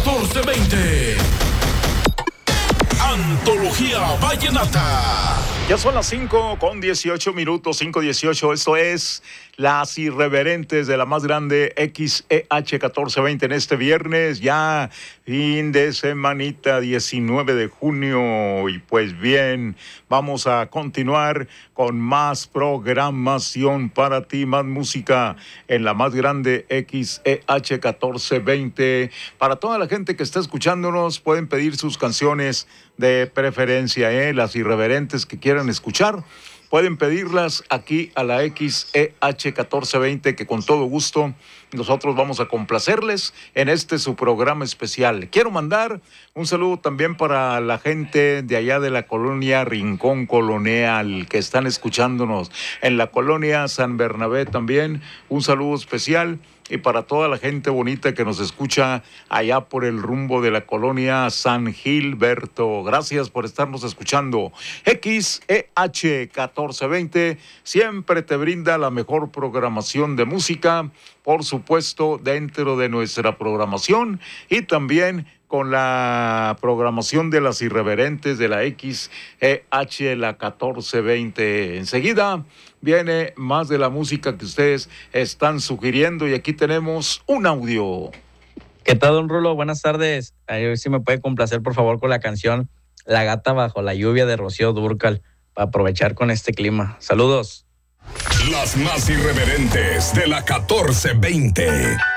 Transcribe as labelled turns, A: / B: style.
A: 1420. Antología Vallenata.
B: Ya son las 5:18, 5:18. Esto es Las Irreverentes de la más grande XEH 1420 en este viernes, ya fin de semanita, 19 de junio. Y pues bien, vamos a continuar con más programación para ti, más música en la más grande XEH 1420. Para toda la gente que está escuchándonos, pueden pedir sus canciones de preferencia, las irreverentes que quieran escuchar. Pueden pedirlas aquí a la XEH 1420, que con todo gusto nosotros vamos a complacerles en su programa especial. Quiero mandar un saludo también para la gente de allá de la colonia Rincón Colonial, que están escuchándonos en la colonia San Bernabé también. Un saludo especial. Y para toda la gente bonita que nos escucha allá por el rumbo de la colonia San Gilberto. Gracias por estarnos escuchando. XEH 1420 siempre te brinda la mejor programación de música, por supuesto, dentro de nuestra programación y también con la programación de las irreverentes de la XEH, la 1420. Enseguida viene más de la música que ustedes están sugiriendo y aquí tenemos un audio.
C: ¿Qué tal, don Rulo? Buenas tardes. A ver si me puede complacer, por favor, con la canción La Gata Bajo la Lluvia de Rocío Dúrcal, para aprovechar con este clima. Saludos.
A: Las más irreverentes de la 1420.